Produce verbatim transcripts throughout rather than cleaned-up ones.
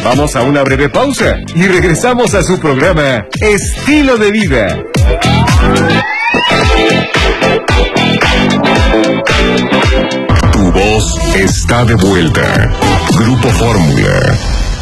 Vamos a una breve pausa y regresamos a su programa Estilo de Vida. Tu voz está de vuelta. Grupo Fórmula.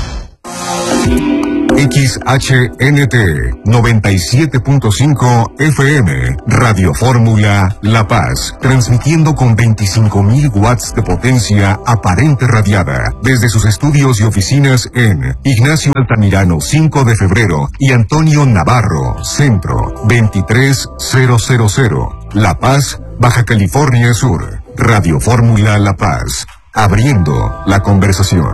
X H N T noventa y siete punto cinco F M, Radio Fórmula La Paz, transmitiendo con veinticinco mil watts de potencia aparente radiada, desde sus estudios y oficinas en Ignacio Altamirano cinco de febrero y Antonio Navarro, Centro, veintitrés mil, La Paz, Baja California Sur. Radio Fórmula La Paz, abriendo la conversación.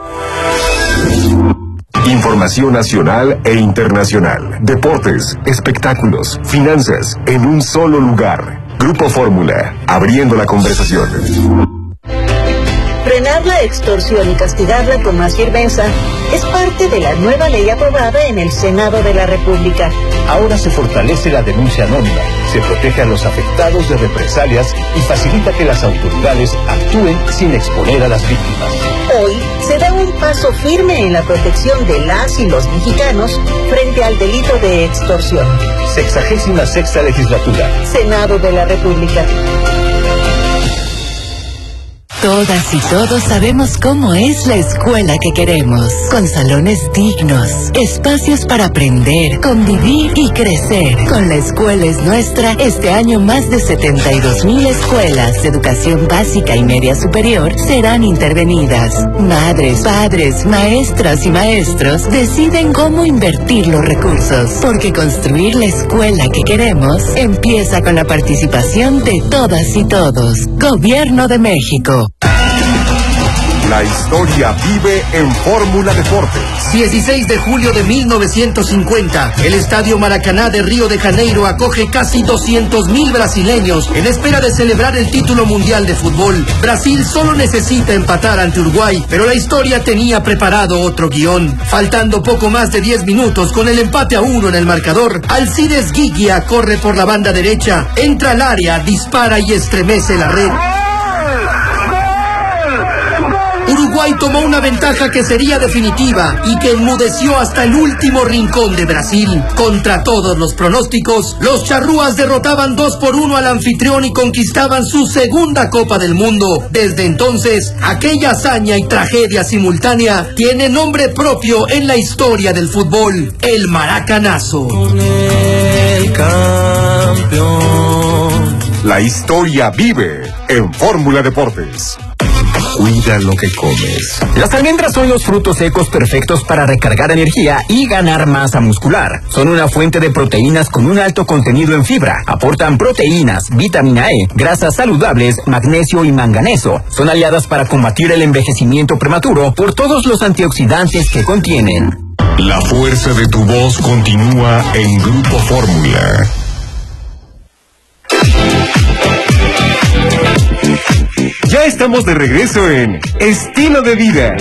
Información nacional e internacional, deportes, espectáculos, finanzas, en un solo lugar. Grupo Fórmula, abriendo la conversación. Frenar la extorsión y castigarla con más firmeza es parte de la nueva ley aprobada en el Senado de la República. Ahora se fortalece la denuncia anónima, se protege a los afectados de represalias y facilita que las autoridades actúen sin exponer a las víctimas. Hoy se da un paso firme en la protección de las y los mexicanos frente al delito de extorsión. Sexagésima sexta legislatura. Senado de la República. Todas y todos sabemos cómo es la escuela que queremos, con salones dignos, espacios para aprender, convivir y crecer. Con La Escuela es Nuestra, este año más de setenta y dos mil escuelas de educación básica y media superior serán intervenidas. Madres, padres, maestras y maestros deciden cómo invertir los recursos, porque construir la escuela que queremos empieza con la participación de todas y todos. Gobierno de México. La historia vive en Fórmula Deportes. dieciséis de julio de mil novecientos cincuenta, el Estadio Maracaná de Río de Janeiro acoge casi doscientos mil brasileños en espera de celebrar el título mundial de fútbol. Brasil solo necesita empatar ante Uruguay, pero la historia tenía preparado otro guión. Faltando poco más de diez minutos, con el empate a uno en el marcador, Alcides Guiglia corre por la banda derecha, entra al área, dispara y estremece la red. Uruguay tomó una ventaja que sería definitiva y que enmudeció hasta el último rincón de Brasil. Contra todos los pronósticos, los charrúas derrotaban dos por uno al anfitrión y conquistaban su segunda Copa del Mundo. Desde entonces, aquella hazaña y tragedia simultánea tiene nombre propio en la historia del fútbol: el Maracanazo. Con el campeón. La historia vive en Fórmula Deportes. Cuida lo que comes. Las almendras son los frutos secos perfectos para recargar energía y ganar masa muscular. Son una fuente de proteínas con un alto contenido en fibra. Aportan proteínas, vitamina E, grasas saludables, magnesio y manganeso. Son aliadas para combatir el envejecimiento prematuro por todos los antioxidantes que contienen. La fuerza de tu voz continúa en Grupo Fórmula. Ya estamos de regreso en Estilo de Vida.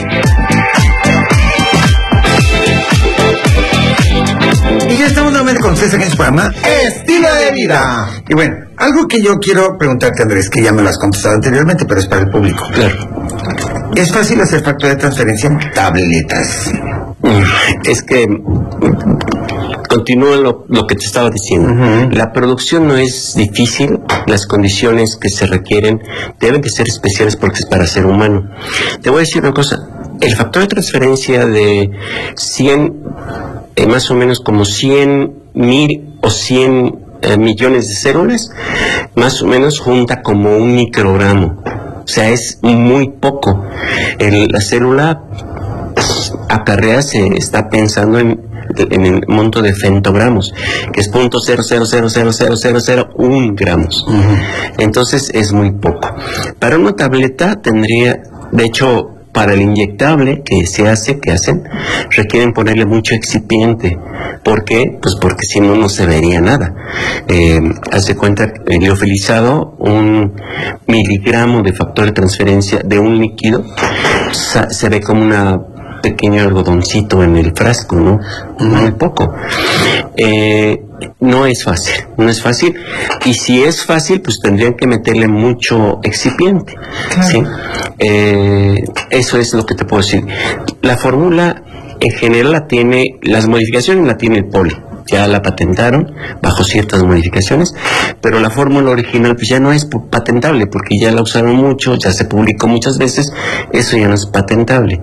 Y ya estamos nuevamente con ustedes aquí en su programa Estilo de Vida. Y bueno, algo que yo quiero preguntarte, Andrés, que ya me lo has contestado anteriormente, pero es para el público. Claro. ¿Es fácil hacer factura de transferencia en tabletas? Es que continúa lo, lo que te estaba diciendo. Uh-huh. La producción no es difícil, las condiciones que se requieren deben de ser especiales porque es para ser humano. Te voy a decir una cosa, el factor de transferencia de cien, eh, más o menos como cien mil o cien eh, millones de células, más o menos junta como un microgramo. O sea, es muy poco. El, la célula acarrea, se está pensando en, en el monto de femtogramos, que es punto cero cero cero cero cero cero cero uno gramos. Uh-huh. Entonces es muy poco. Para una tableta tendría, de hecho, para el inyectable que se hace, que hacen, requieren ponerle mucho excipiente. ¿Por qué? Pues porque si no, no se vería nada. Eh, hace cuenta, el liofilizado, un miligramo de factor de transferencia de un líquido, se ve como una pequeño algodoncito en el frasco, ¿no? Muy poco. Eh, no es fácil, no es fácil. Y si es fácil, pues tendrían que meterle mucho excipiente. Claro. ¿Sí? Eh, eso es lo que te puedo decir. La fórmula en general la tiene, las modificaciones la tiene el Poli. Ya la patentaron bajo ciertas modificaciones, pero la fórmula original pues ya no es patentable porque ya la usaron mucho, ya se publicó muchas veces, eso ya no es patentable.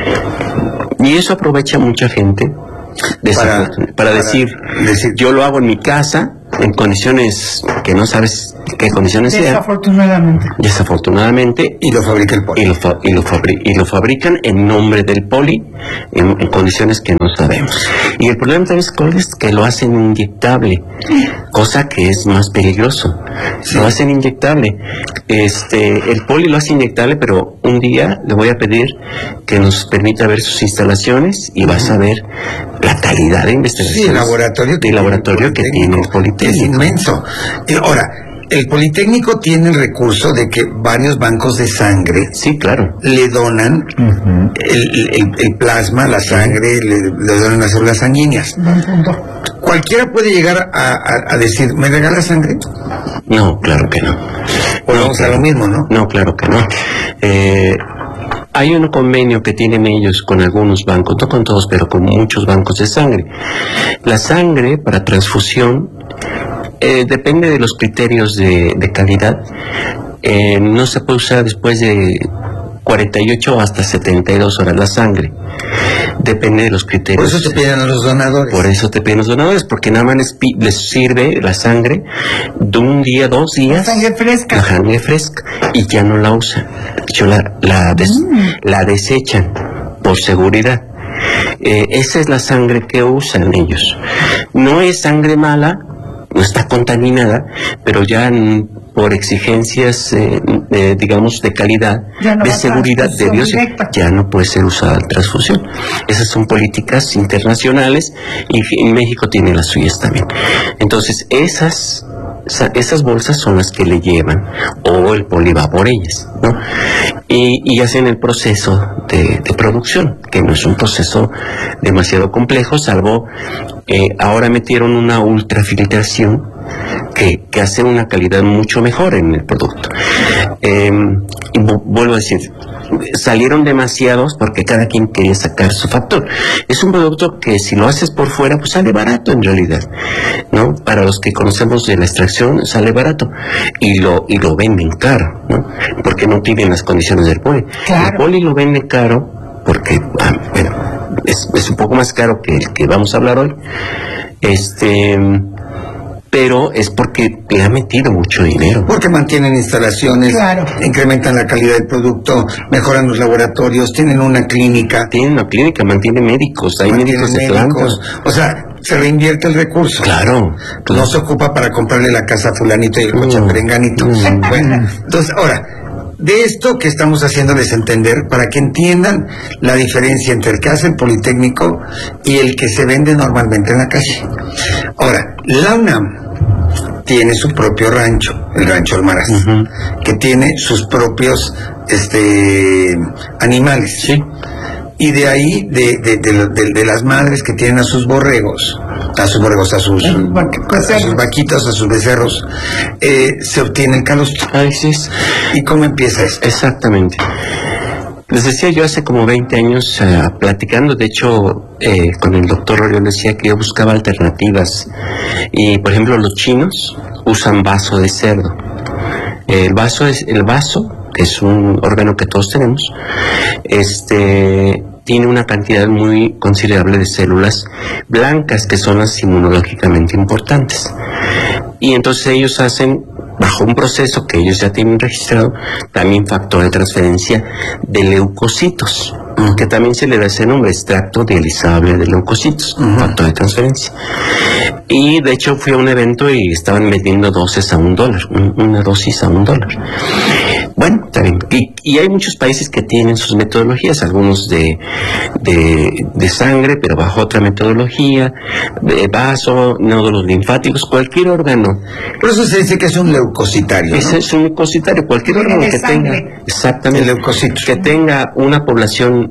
Y eso aprovecha mucha gente de para, esa, para, para decir, decir, yo lo hago en mi casa, en condiciones que no sabes qué condiciones sean. Desafortunadamente. Desafortunadamente. Y lo fabrica el Poli. Y lo, fa y lo, fabri y lo fabrican en nombre del Poli, en, en condiciones que no sabemos. Y el problema también es que lo hacen inyectable, cosa que es más peligroso. Sí. Lo hacen inyectable. Este, el Poli lo hace inyectable, pero un día le voy a pedir que nos permita ver sus instalaciones y vas a ver la calidad de investigación. Sí, el laboratorio que, el laboratorio que tiene el Politécnico. Es inmenso. Y ahora, el Politécnico tiene el recurso de que varios bancos de sangre, sí, claro, le donan uh-huh. el, el, el plasma, la sangre, le, le donan las células sanguíneas. Uh-huh. ¿Cualquiera puede llegar a, a, a decir, ¿me regala sangre? No, claro que no. Volvamos no, a lo mismo, ¿no? No, claro que no. Eh, Hay un convenio que tienen ellos con algunos bancos, no con todos, pero con muchos bancos de sangre. La sangre para transfusión eh, depende de los criterios de, de calidad. Eh, no se puede usar después de cuarenta y ocho hasta setenta y dos horas la sangre. Depende de los criterios. Por eso te piden a los donadores. Por eso te piden los donadores, porque nada más les, les sirve la sangre de un día, dos días. La sangre fresca. La sangre fresca. Y ya no la usan. Yo la, la, des, mm. la desechan por seguridad. Eh, esa es la sangre que usan ellos. No es sangre mala, no está contaminada, pero ya por exigencias, eh, eh, digamos, de calidad, no de seguridad, de bioseguridad, ya no puede ser usada la transfusión. Esas son políticas internacionales y en México tiene las suyas también. Entonces, esas, esas bolsas son las que le llevan, o el Poli va por ellas, ¿no? Y, y hacen el proceso de, de producción, que no es un proceso demasiado complejo, salvo eh, ahora metieron una ultrafiltración que, que hace una calidad mucho mejor en el producto. Eh, y vuelvo a decir, salieron demasiados porque cada quien quería sacar su factor. Es un producto que si lo haces por fuera, pues sale barato en realidad, ¿no? Para los que conocemos de la extracción, sale barato. Y lo, y lo venden caro, ¿no? Porque no tienen las condiciones del Poli. Claro. El Poli lo vende caro porque, ah, bueno, es, es un poco más caro que el que vamos a hablar hoy. Este... pero es porque le ha metido mucho dinero. Porque mantienen instalaciones, claro, incrementan la calidad del producto, mejoran los laboratorios, tienen una clínica. Tienen una clínica, mantienen médicos, hay médicos de planta. O sea, se reinvierte el recurso. Claro, claro. No se ocupa para comprarle la casa a fulanito y el coche a perenganito. Mm. Bueno, entonces, ahora, de esto que estamos haciéndoles entender, para que entiendan la diferencia entre el que hace el Politécnico y el que se vende normalmente en la calle. Ahora, la UNAM tiene su propio rancho, el Rancho Almaraz, uh-huh, que tiene sus propios este animales. Sí. Y de ahí, de, de, de, de, de las madres que tienen a sus borregos, a sus borregos, a sus, a sus vaquitas, a sus becerros, eh, se obtiene el calostro. Ay, sí. ¿Y cómo empieza eso? Exactamente. Les decía yo hace como veinte años, uh, platicando, de hecho, eh, con el doctor Oriol, decía que yo buscaba alternativas. Y, por ejemplo, los chinos usan vaso de cerdo. El vaso es, el vaso, que es un órgano que todos tenemos, este, tiene una cantidad muy considerable de células blancas, que son las inmunológicamente importantes. Y entonces ellos hacen, bajo un proceso que ellos ya tienen registrado, también factor de transferencia de leucocitos, que también se le da ese nombre, extracto dializable de leucocitos, uh-huh, factor de transferencia. Y de hecho fui a un evento y estaban vendiendo dosis a un dólar, un, una dosis a un dólar. Bueno, también. Y, y hay muchos países que tienen sus metodologías, algunos de, de, de sangre, pero bajo otra metodología, de vaso, nódulos linfáticos, cualquier órgano. Por eso se dice que es un leucocitario, ¿no? Ese es un leucocitario, cualquier órgano que tenga, exactamente, que tenga una población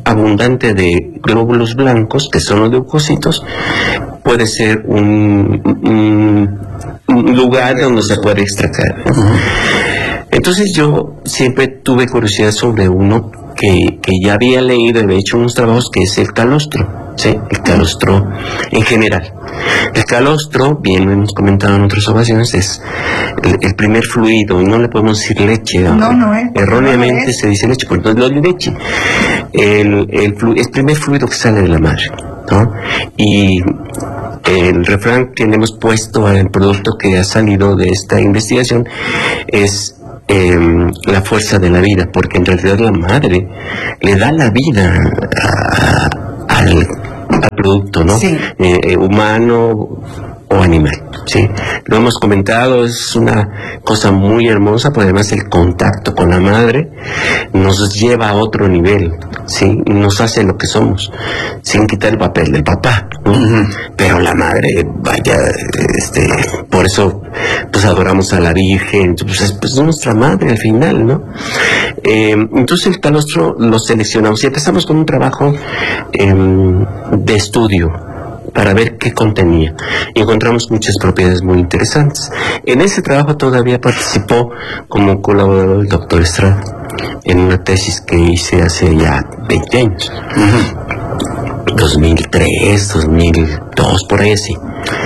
abundante de glóbulos blancos, que son los leucocitos, puede ser un, un, un lugar donde se puede extraer. Uh-huh. Entonces yo siempre tuve curiosidad sobre uno que, que ya había leído y había hecho unos trabajos, que es el calostro, ¿sí? El calostro en general. El calostro, bien lo hemos comentado en otras ocasiones, es el, el primer fluido, y no le podemos decir leche, ¿no? No, no es. Erróneamente no es. Se dice leche, porque no es la leche. El, el, flu, el primer fluido que sale de la madre, ¿no? Y el refrán que le hemos puesto al producto que ha salido de esta investigación es Eh, la fuerza de la vida, porque en realidad la madre le da la vida a, a, al, al producto, ¿no? Sí. Eh, humano o animal, ¿sí? Lo hemos comentado, es una cosa muy hermosa, porque además el contacto con la madre nos lleva a otro nivel, ¿sí? Nos hace lo que somos, sin quitar el papel del papá, ¿no? Uh-huh. Pero la madre, vaya, este, por eso pues adoramos a la Virgen, pues es pues, nuestra madre al final, ¿no? Eh, entonces el calostro lo seleccionamos y empezamos con un trabajo eh, de estudio para ver qué contenía. Y encontramos muchas propiedades muy interesantes. En ese trabajo todavía participó como colaborador el doctor Estrada en una tesis que hice hace ya veinte años. Uh-huh. dos mil tres, dos mil dos, por ahí así.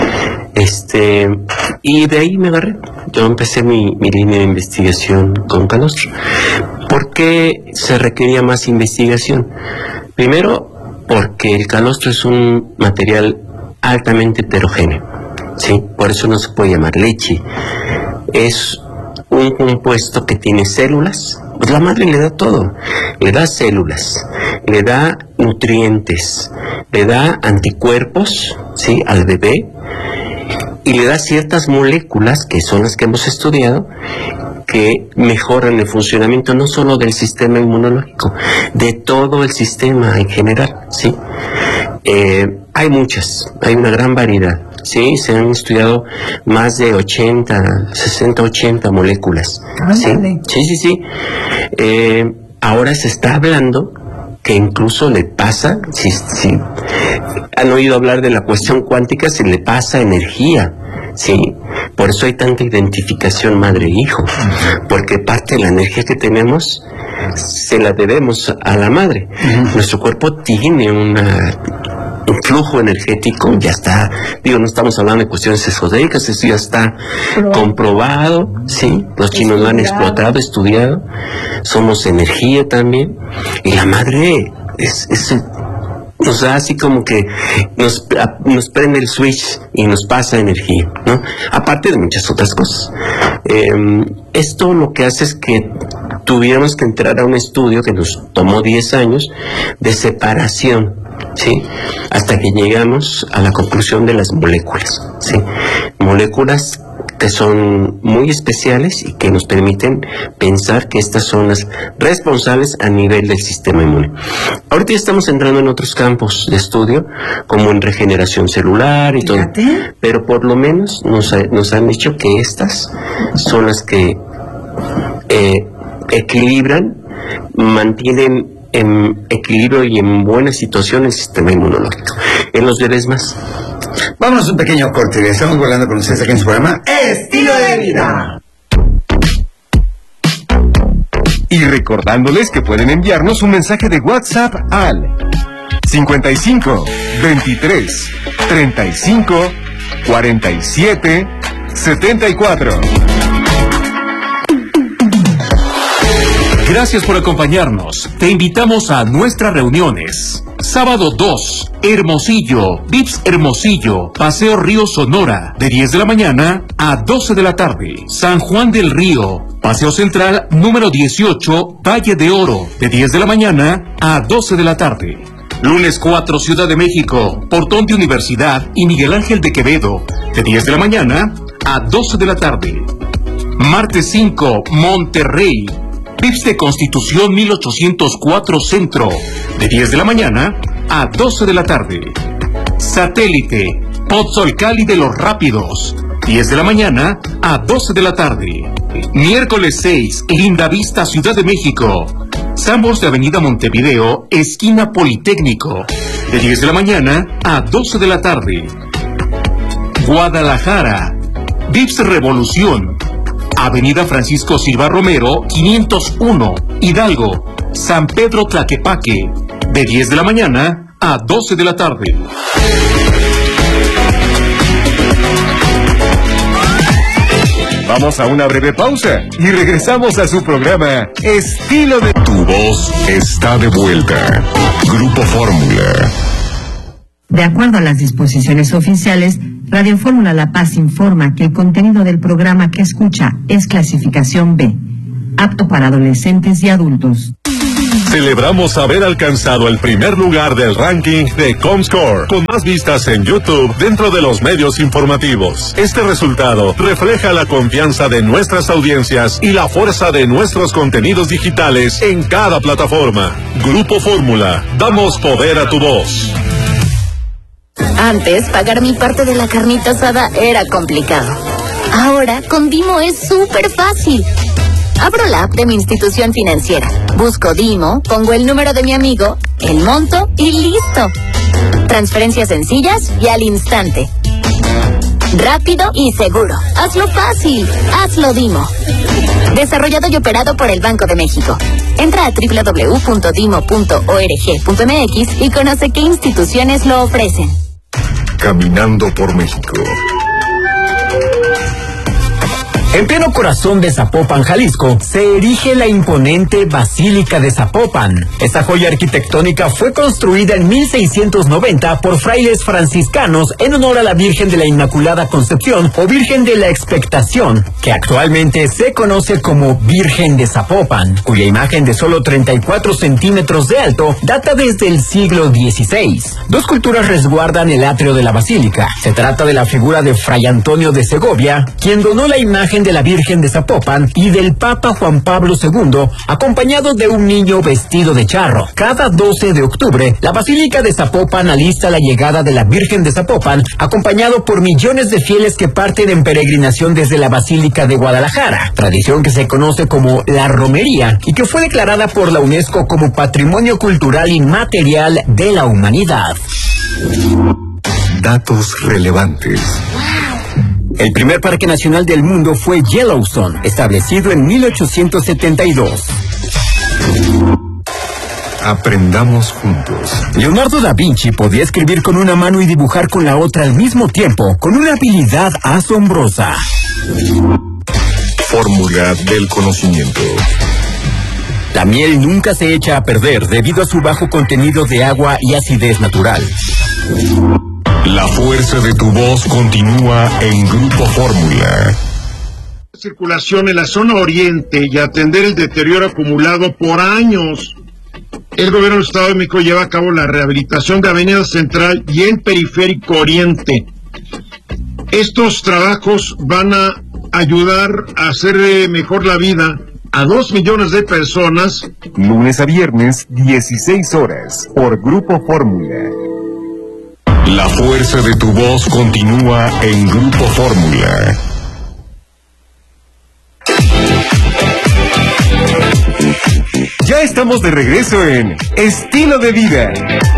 Este, y de ahí me agarré. Yo empecé mi, mi línea de investigación con calostro. ¿Por qué se requería más investigación? Primero, porque el calostro es un material altamente heterogéneo, ¿sí? Por eso no se puede llamar leche. Es un compuesto que tiene células. Pues la madre le da todo. Le da células, le da nutrientes, le da anticuerpos, ¿sí? Al bebé, y le da ciertas moléculas, que son las que hemos estudiado, que mejoran el funcionamiento no solo del sistema inmunológico, de todo el sistema en general, ¿sí? Eh, hay muchas, hay una gran variedad, ¿sí? Se han estudiado más de ochenta, sesenta, ochenta moléculas, ¿sí? Sí, sí, sí. Eh, ahora se está hablando que incluso le pasa, si, si han oído hablar de la cuestión cuántica, se le pasa energía, ¿sí? Por eso hay tanta identificación madre-hijo, porque parte de la energía que tenemos se la debemos a la madre. Uh-huh. Nuestro cuerpo tiene una, un flujo energético, ya está, digo, no estamos hablando de cuestiones esotéricas, eso ya está Pero, comprobado, ¿sí? Los chinos lo han explotado, estudiado, somos energía también, y la madre es, es nos da así como que nos, a, nos prende el switch y nos pasa energía, ¿no? Aparte de muchas otras cosas. Eh, esto lo que hace es que tuviéramos que entrar a un estudio que nos tomó diez años de separación, ¿sí? Hasta que llegamos a la conclusión de las moléculas, ¿sí? Moléculas que son muy especiales y que nos permiten pensar que estas son las responsables a nivel del sistema inmune. Ahorita ya estamos entrando en otros campos de estudio, como en regeneración celular y Fíjate. todo, pero por lo menos nos, nos han dicho que estas son las que eh, equilibran, mantienen en equilibrio y en buena situación el sistema inmunológico. En los bebés más. Vámonos un pequeño corte. Estamos volando con ustedes aquí en su programa Estilo de Vida. Y recordándoles que pueden enviarnos un mensaje de WhatsApp al cincuenta y cinco, veintitrés, treinta y cinco, cuarenta y siete, setenta y cuatro. Gracias por acompañarnos. Te invitamos a nuestras reuniones. Sábado dos, Hermosillo, Vips Hermosillo, Paseo Río Sonora, de diez de la mañana a doce de la tarde. San Juan del Río, Paseo Central número dieciocho, Valle de Oro, de diez de la mañana a doce de la tarde. Lunes cuatro, Ciudad de México, Portón de Universidad y Miguel Ángel de Quevedo, de diez de la mañana a doce de la tarde. Martes cinco, Monterrey, Vips de Constitución mil ochocientos cuatro Centro, de diez de la mañana a doce de la tarde. Satélite, Pozzolcali de los Rápidos, diez de la mañana a doce de la tarde. Miércoles seis, Lindavista, Ciudad de México, Sambors de Avenida Montevideo, esquina Politécnico, de diez de la mañana a doce de la tarde. Guadalajara, Vips Revolución, Avenida Francisco Silva Romero, quinientos uno, Hidalgo, San Pedro Tlaquepaque, de diez de la mañana a doce de la tarde. Vamos a una breve pausa y regresamos a su programa Estilo de... Tu voz está de vuelta. Grupo Fórmula. De acuerdo a las disposiciones oficiales, Radio Fórmula La Paz informa que el contenido del programa que escucha es clasificación B, apto para adolescentes y adultos. Celebramos haber alcanzado el primer lugar del ranking de Comscore, con más vistas en YouTube dentro de los medios informativos. Este resultado refleja la confianza de nuestras audiencias y la fuerza de nuestros contenidos digitales en cada plataforma. Grupo Fórmula, damos poder a tu voz. Antes, pagar mi parte de la carnita asada era complicado. Ahora, con Dimo es súper fácil. Abro la app de mi institución financiera, busco Dimo, pongo el número de mi amigo, el monto y listo. Transferencias sencillas y al instante. Rápido y seguro. Hazlo fácil. Hazlo Dimo. Desarrollado y operado por el Banco de México. Entra a doble u doble u doble u punto dimo punto org punto m x y conoce qué instituciones lo ofrecen. Caminando por México. En pleno corazón de Zapopan, Jalisco, se erige la imponente Basílica de Zapopan. Esta joya arquitectónica fue construida en mil seiscientos noventa por frailes franciscanos en honor a la Virgen de la Inmaculada Concepción o Virgen de la Expectación, que actualmente se conoce como Virgen de Zapopan, cuya imagen de solo treinta y cuatro centímetros de alto data desde el siglo dieciséis. Dos culturas resguardan el atrio de la basílica. Se trata de la figura de Fray Antonio de Segovia, quien donó la imagen de la Virgen de Zapopan, y del Papa Juan Pablo segundo, acompañado de un niño vestido de charro. Cada doce de octubre, la Basílica de Zapopan alista la llegada de la Virgen de Zapopan, acompañado por millones de fieles que parten en peregrinación desde la Basílica de Guadalajara, tradición que se conoce como la romería y que fue declarada por la UNESCO como Patrimonio Cultural Inmaterial de la Humanidad. Datos relevantes. El primer parque nacional del mundo fue Yellowstone, establecido en mil ochocientos setenta y dos. Aprendamos juntos. Leonardo da Vinci podía escribir con una mano y dibujar con la otra al mismo tiempo, con una habilidad asombrosa. Fórmula del conocimiento. La miel nunca se echa a perder debido a su bajo contenido de agua y acidez natural. La fuerza de tu voz continúa en Grupo Fórmula. Circulación en la zona oriente y atender el deterioro acumulado por años. El gobierno del Estado de México lleva a cabo la rehabilitación de Avenida Central y el Periférico Oriente. Estos trabajos van a ayudar a hacer mejor la vida a dos millones de personas. Lunes a viernes, dieciséis horas, por Grupo Fórmula. La fuerza de tu voz continúa en Grupo Fórmula. Ya estamos de regreso en Estilo de Vida.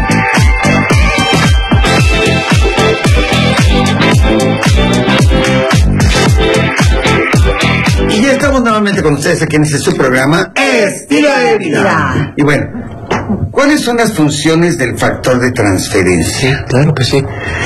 Y ya estamos nuevamente con ustedes aquí en este su programa Estilo de Vida. Y bueno, ¿cuáles son las funciones del factor de transferencia? Claro que sí.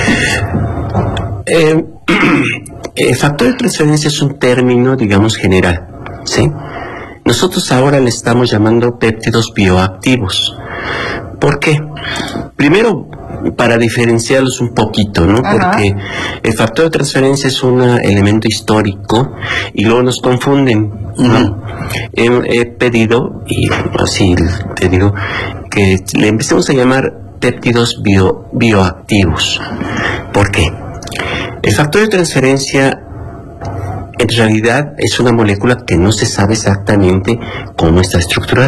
Eh, el factor de transferencia es un término, digamos, general, ¿sí? Nosotros ahora le estamos llamando péptidos bioactivos. ¿Por qué? Primero, para diferenciarlos un poquito, ¿no? Ajá. Porque el factor de transferencia es un elemento histórico y luego nos confunden, ¿no? Uh-huh. He, he pedido, y así te digo, que le empecemos a llamar péptidos bio, bioactivos. ¿Por qué? El factor de transferencia en realidad es una molécula que no se sabe exactamente cómo está estructurada.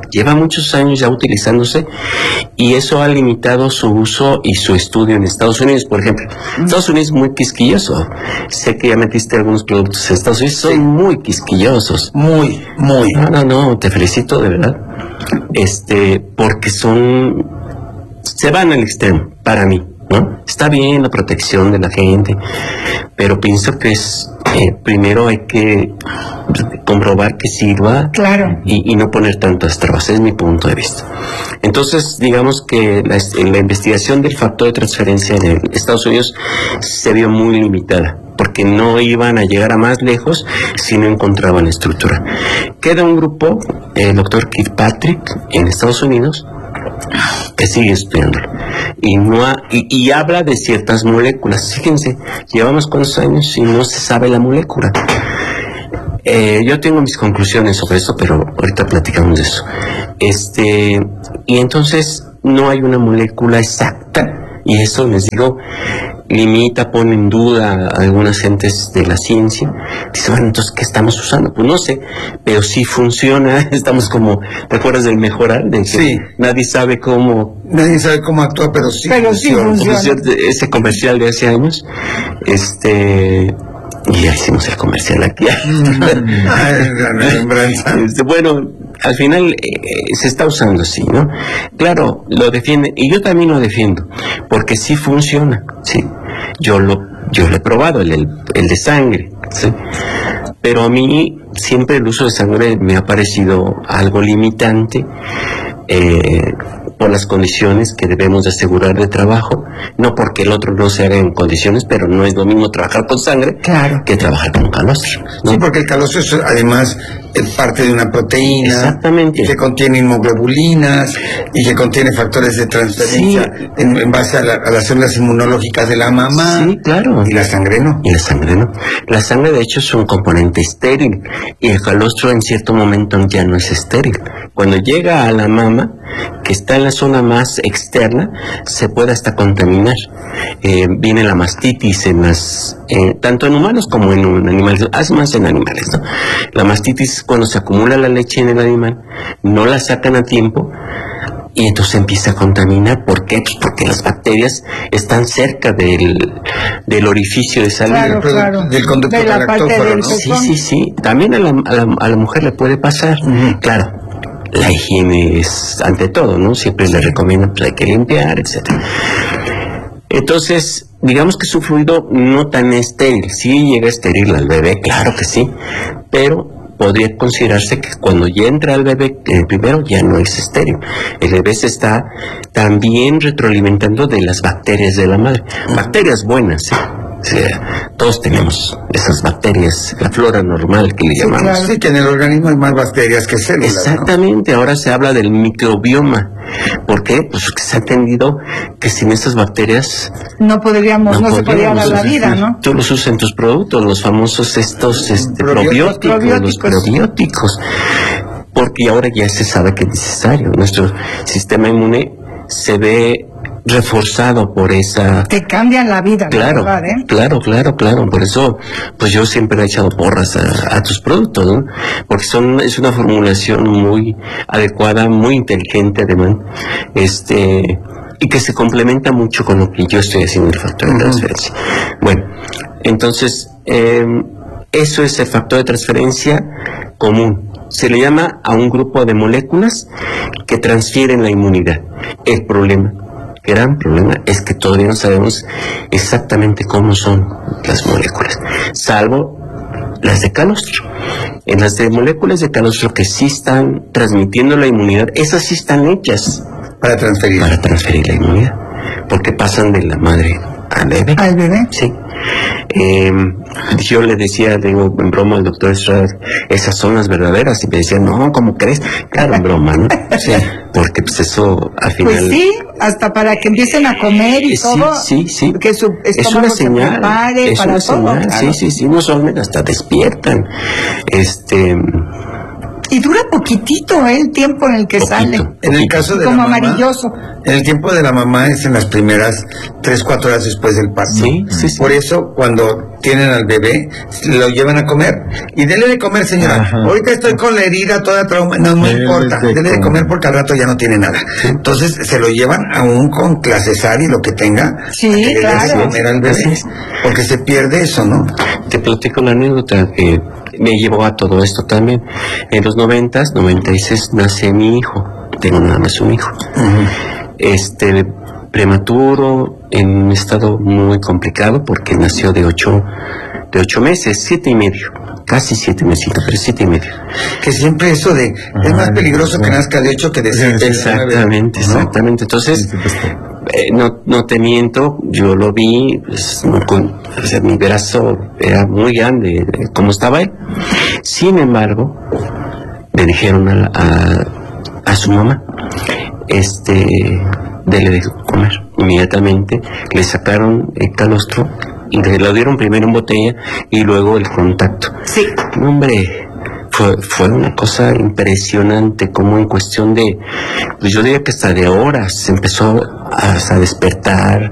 lleva muchos años ya utilizándose y eso ha limitado su uso y su estudio en Estados Unidos, por ejemplo. Estados Unidos es muy quisquilloso. Sé que ya metiste algunos productos en Estados Unidos, son sí. muy quisquillosos. Muy, muy. No, no, no, te felicito de verdad. Este, porque son, se van al extremo, para mí, ¿no? Está bien la protección de la gente, pero pienso que es, eh, primero hay que comprobar que sirva, claro, y, y no poner tantas trabas, es mi punto de vista. Entonces, digamos que la, la investigación del factor de transferencia en Estados Unidos se vio muy limitada, porque no iban a llegar a más lejos si no encontraban estructura. Queda un grupo, el doctor Kirkpatrick, en Estados Unidos, que sigue estudiándolo y, no ha, y, y habla de ciertas moléculas. Fíjense, llevamos cuántos años y no se sabe la molécula. Eh, yo tengo mis conclusiones sobre eso, pero ahorita platicamos de eso. Este, y entonces no hay una molécula exacta, y eso les digo, limita, pone en duda a algunas gentes de la ciencia. Dice, bueno, entonces, ¿qué estamos usando? Pues no sé, pero sí funciona. Estamos como, ¿te acuerdas del mejorar? De que sí. Nadie sabe cómo... Nadie sabe cómo actúa, pero sí pero funciona. Sí funciona. Ese comercial de hace años, este... Y ya hicimos el comercial aquí. este, bueno, al final eh, se está usando así, ¿no? Claro, lo defiende, y yo también lo defiendo, porque sí funciona, sí. Yo lo, yo lo he probado, el, el, el de sangre, ¿sí? Pero a mí siempre el uso de sangre me ha parecido algo limitante, eh, por las condiciones que debemos de asegurar de trabajo, no porque el otro no se haga en condiciones, pero no es lo mismo trabajar con sangre claro. que trabajar con calostro, ¿no? Sí, porque el calostro es además es parte de una proteína. Exactamente. Que contiene inmunoglobulinas y que contiene factores de transferencia sí. en, en base a, la, a las células inmunológicas de la mamá. Sí, claro. Y la sangre no. Y la sangre no. La sangre de hecho es un componente estéril y el calostro en cierto momento ya no es estéril. Cuando llega a la mama, que está en la zona más externa, se puede hasta contaminar. Eh, viene la mastitis en las, eh, tanto en humanos como en animales, es más en animales, ¿no? La mastitis, cuando se acumula la leche en el animal, no la sacan a tiempo y entonces empieza a contaminar. ¿Por qué? Pues porque las bacterias están cerca del, del orificio de salida. Claro, claro. Del conducto de la galactófaro, parte del ¿no? Sí, sí, sí. También a la, a la, a la mujer le puede pasar. Uh-huh. Claro. La higiene es ante todo, ¿no? Siempre le recomiendan, pues hay que limpiar, etcétera. Entonces, digamos que su fluido no tan estéril. Sí llega estéril al bebé, claro que sí, pero podría considerarse que cuando ya entra al bebé, el primero ya no es estéril. El bebé se está también retroalimentando de las bacterias de la madre. Bacterias buenas, ¿sí? O sea, todos tenemos esas bacterias, la flora normal que le sí, llamamos. Claro, sí, que en el organismo hay más bacterias que células. Exactamente, ¿no? Ahora se habla del microbioma. ¿Por qué? Pues que se ha entendido que sin esas bacterias no podríamos, no, no se podría dar la vida, ¿no? Tú los usas en tus productos, los famosos estos este, probióticos, probióticos, los probióticos, porque ahora ya se sabe que es necesario. Nuestro sistema inmune se ve reforzado por esa... Te cambian la vida, claro, verdad, ¿eh? Claro, claro, claro. Por eso, pues yo siempre he echado porras a, a tus productos, ¿no? Porque son, es una formulación muy adecuada, muy inteligente además, este, y que se complementa mucho con lo que yo estoy haciendo el factor de transferencia. Uh-huh. Bueno, entonces, eh, eso es el factor de transferencia común. Se le llama a un grupo de moléculas que transfieren la inmunidad. El problema, gran problema, es que todavía no sabemos exactamente cómo son las moléculas, salvo las de calostro. En las de moléculas de calostro que sí están transmitiendo la inmunidad, esas sí están hechas para transferir, para transferir la inmunidad, porque pasan de la madre al bebé. ¿Al bebé? Sí. Eh, yo le decía, digo, en broma al doctor Estrada, esas son las verdaderas, y me decía, no, ¿cómo crees? Claro, en broma, ¿no? Sí, porque pues eso al final... Pues sí, hasta para que empiecen a comer y sí, todo. Sí, sí, que su es una señal, se prepare es para una todo, señal, claro. sí, sí, sí, no solamente hasta despiertan, este... Y dura poquitito, ¿eh? El tiempo en el que Poquito, sale. En el caso de Como la mamá, amarilloso. en el tiempo de la mamá es en las primeras tres, cuatro horas después del parto. Sí, sí, sí. Por eso, cuando tienen al bebé, lo llevan a comer. Y dele de comer, señora. Ajá. Ahorita estoy con la herida toda trauma. No, no Dele importa. de Dele de comer. comer porque al rato ya no tiene nada. Entonces, se lo llevan aún con clasesar y lo que tenga. Sí, que le dé claro. de comer al Así bebé. es. Porque se pierde eso, ¿no? Te platico la anécdota que me llevó a todo esto también. En los noventas, noventa y seis, nace mi hijo. Tengo nada más un hijo. Este, prematuro, en un estado muy complicado porque nació de ocho, de ocho meses, siete y medio. Casi siete meses, pero siete y medio. Que siempre eso de, es más peligroso que nazca de ocho que de siete. Exactamente, exactamente. Entonces, eh, no, no te miento, yo lo vi, pues, no con- o sea, mi brazo era muy grande, eh, como estaba él. Sin embargo, le dijeron a, la- a, a su mamá, este, dele de comer. Inmediatamente le sacaron el calostro y le lo dieron primero en botella y luego el contacto. Sí. No, hombre, fue, fue una cosa impresionante, como en cuestión de, pues yo diría que hasta de horas se empezó a, a despertar,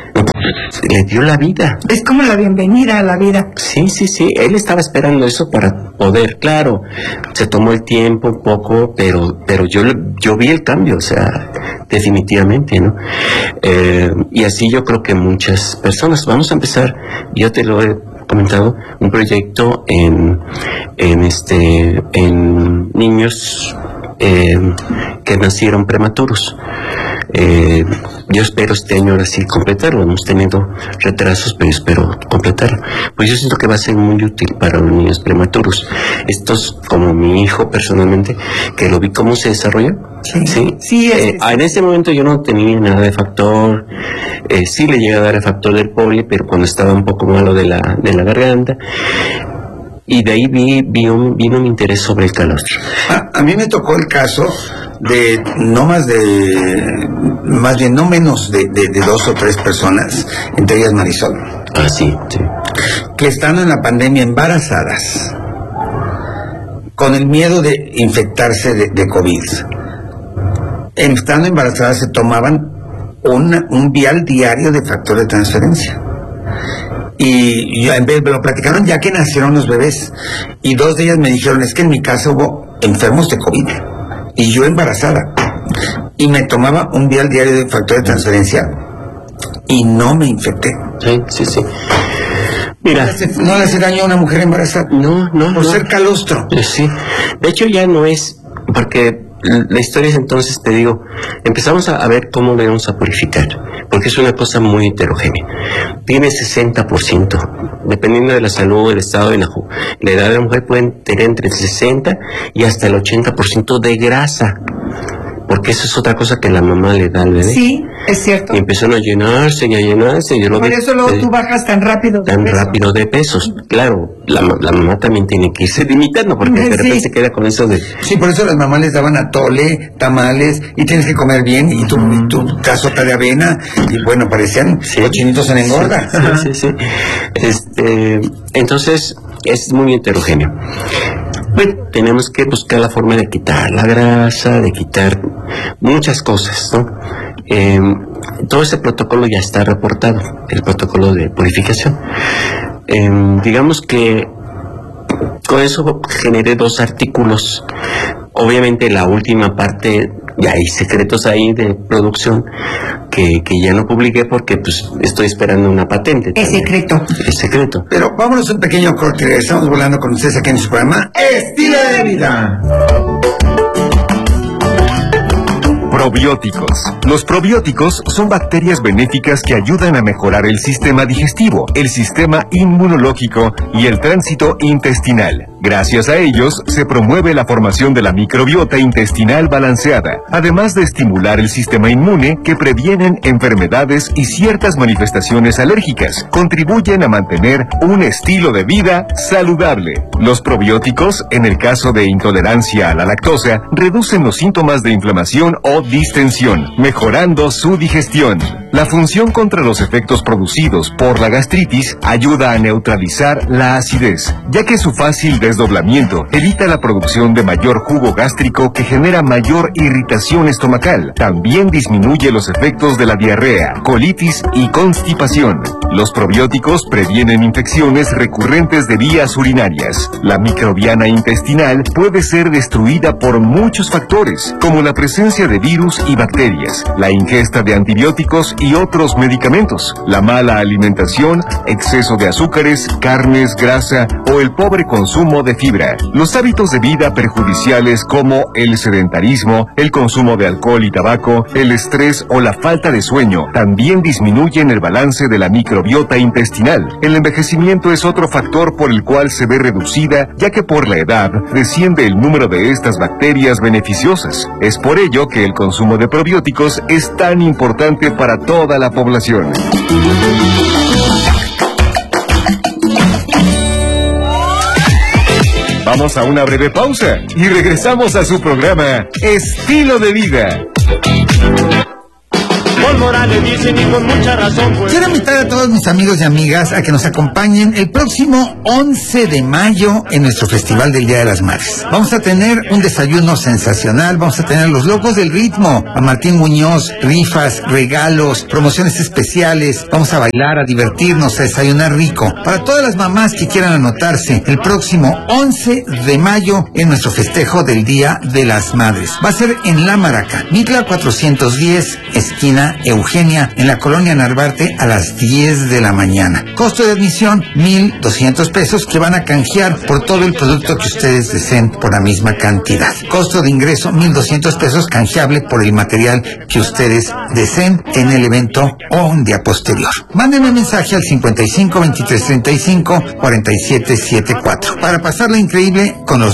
le dio la vida. Es como la bienvenida a la vida. Sí, sí, sí, él estaba esperando eso para poder, claro, se tomó el tiempo un poco, pero pero yo yo vi el cambio, o sea, definitivamente, ¿no? Eh, y así yo creo que muchas personas, vamos a empezar, yo te lo he comentado, un proyecto en, en este, en niños eh, que nacieron prematuros. Eh, yo espero este año ahora sí completarlo. Hemos tenido retrasos, pero espero completarlo. Pues yo siento que va a ser muy útil para los niños prematuros. Estos, como mi hijo personalmente, que lo vi cómo se desarrolló. Sí, sí. sí, es- Eh, en ese momento yo no tenía nada de factor. Eh, sí le llegué a dar el factor del poli, pero cuando estaba un poco malo de la, de la garganta. Y de ahí vi, vi un- vino mi interés sobre el calostro. A, a mí me tocó el caso de no más de, más bien no menos de, de- de dos o tres personas, entre ellas Marisol, Ah, sí, sí. que estando en la pandemia embarazadas, con el miedo de infectarse de, de COVID, estando embarazadas se tomaban una- un vial diario de factor de transferencia. Y yo, en vez, me lo platicaron ya que nacieron los bebés. Y dos de ellas me dijeron, es que en mi casa hubo enfermos de COVID. Y yo embarazada. Y me tomaba un vial diario de factor de transferencia. Y no me infecté. Sí, sí, sí. Mira. No le hace, no le hace daño a una mujer embarazada. No, no, Por no. ser calostro. Eh, Sí. De hecho ya no es, porque la historia es entonces, te digo, empezamos a, a ver cómo le vamos a purificar, porque es una cosa muy heterogénea. Tiene sesenta por ciento, dependiendo de la salud, del estado de la, ju- la edad de la mujer, pueden tener entre el sesenta y hasta el ochenta por ciento de grasa, porque eso es otra cosa que la mamá le da al bebé. Sí, es cierto. Y empezaron a llenarse y a llenarse. Yo lo Por vi, eso luego eh, tú bajas tan rápido. de tan peso. rápido de pesos. Claro, la, ma- la mamá también tiene que irse limitando, porque de Sí. repente se queda con eso de... Sí, por eso las mamás les daban atole, tamales, y tienes que comer bien, y tu, y tu tazota de avena, y bueno, parecían cochinitos en engorda. Sí, sí, sí. Este, entonces, es muy heterogéneo. Bueno, tenemos que buscar la forma de quitar la grasa, de quitar muchas cosas, ¿no? Eh, todo ese protocolo ya está reportado, el protocolo de purificación. Eh, digamos que con eso generé dos artículos. Obviamente la última parte, ya hay secretos ahí de producción que, que ya no publiqué porque pues estoy esperando una patente. Es también. secreto. Es secreto. Pero vámonos a un pequeño corte y regresamos volando con ustedes aquí en su programa Estilo de Vida. Probióticos. Los probióticos son bacterias benéficas que ayudan a mejorar el sistema digestivo, el sistema inmunológico y el tránsito intestinal. Gracias a ellos, se promueve la formación de la microbiota intestinal balanceada, además de estimular el sistema inmune que previenen enfermedades y ciertas manifestaciones alérgicas. Contribuyen a mantener un estilo de vida saludable. Los probióticos, en el caso de intolerancia a la lactosa, reducen los síntomas de inflamación o distensión, mejorando su digestión. La función contra los efectos producidos por la gastritis ayuda a neutralizar la acidez, ya que su fácil desdoblamiento evita la producción de mayor jugo gástrico que genera mayor irritación estomacal. También disminuye los efectos de la diarrea, colitis y constipación. Los probióticos previenen infecciones recurrentes de vías urinarias. La microbiana intestinal puede ser destruida por muchos factores, como la presencia de virus y bacterias, la ingesta de antibióticos y otros medicamentos, la mala alimentación, exceso de azúcares, carnes, grasa o el pobre consumo de fibra. Los hábitos de vida perjudiciales como el sedentarismo, el consumo de alcohol y tabaco, el estrés o la falta de sueño también disminuyen el balance de la microbiota intestinal. El envejecimiento es otro factor por el cual se ve reducida, ya que por la edad desciende el número de estas bacterias beneficiosas. Es por ello que el consumo de probióticos es tan importante para toda la población. Vamos a una breve pausa y regresamos a su programa Estilo de Vida. Con Morales dicen y con mucha razón, pues. Quiero invitar a todos mis amigos y amigas a que nos acompañen el próximo once de mayo en nuestro Festival del Día de las Madres. Vamos a tener un desayuno sensacional, vamos a tener los locos del ritmo, a Martín Muñoz, rifas, regalos, promociones especiales, vamos a bailar, a divertirnos, a desayunar rico. Para todas las mamás que quieran anotarse, el próximo once de mayo en nuestro festejo del Día de las Madres. Va a ser en La Maraca, Mitla cuatrocientos diez, esquina Eugenia, en la colonia Narvarte, a las diez de la mañana. Costo de admisión, mil doscientos pesos, que van a canjear por todo el producto que ustedes deseen por la misma cantidad. Costo de ingreso, mil doscientos pesos, canjeable por el material que ustedes deseen en el evento o un día posterior. Mándenme mensaje al cincuenta y cinco, veintitrés, treinta y cinco, cuarenta y siete setenta y cuatro para pasarla increíble con los